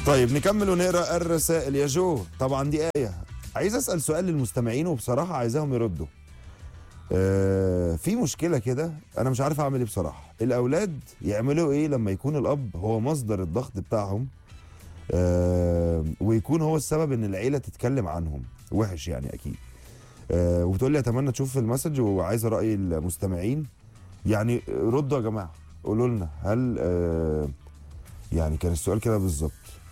طيب نكمل ونقرا الرسائل يا جو. طبعا دي آية عايز اسال سؤال للمستمعين وبصراحه عايزاهم يردوا. في مشكله كده انا مش عارف اعمل ايه بصراحه. الاولاد يعملوا ايه لما يكون الاب هو مصدر الضغط بتاعهم ويكون هو السبب ان العيله تتكلم عنهم وحش يعني اكيد. وبتقول لي اتمنى تشوف المسج وعايزه راي المستمعين. يعني ردوا يا جماعه قولوا لنا هل يعني كان السؤال كده بالظبط.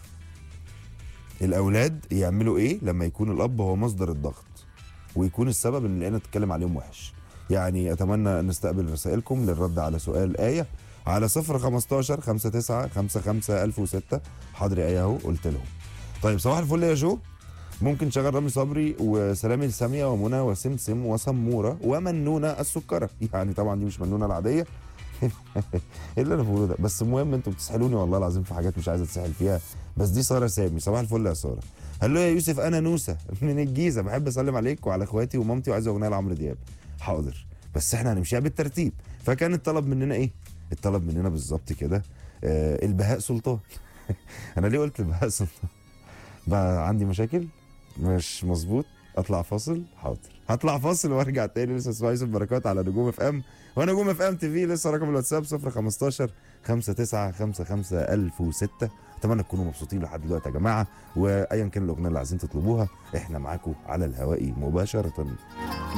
الاولاد يعملوا ايه لما يكون الاب هو مصدر الضغط ويكون السبب ان العيله تتكلم عليهم وحش. يعني اتمنى نستقبل رسائلكم للرد على سؤال آية على 015 59 55 1006. حاضر يا آية اهو قلت لهم. طيب صباح الفل يا جو. ممكن شغل رامي صبري وسلامي لساميه ومنى وسمسم وسموره ومنونه السكره. يعني طبعا دي مش منونه العاديه. ايه اللي انا بقوله ده؟ بس المهم انتوا بتسحلوني والله العظيم في حاجات مش عايز اتسحل فيها. بس دي ساره سامي. صباح الفل يا ساره. هلو يا يوسف انا نوسه من الجيزه بحب اسلم عليك وعلى اخواتي ومامتي وعايز اغنيه لعمرو دياب. حاضر بس احنا هنمشيها بالترتيب. فكان الطلب مننا ايه؟ الطلب مننا بالظبط كده البهاء سلطان. انا ليه قلت البهاء سلطان؟ بقى عندي مشاكل مش مظبوط. اطلع فاصل. حاضر هطلع فاصل وارجع تاني. لسه اسمع يوسف بركات على نجوم اف ام ونجوم اف ام تي في. لسه رقم الواتساب 015 59 55 1006. اتمنى تكونوا مبسوطين لحد دلوقتي يا جماعه. وايا كان الاغنيه اللي عايزين تطلبوها احنا معاكم على الهواء مباشره.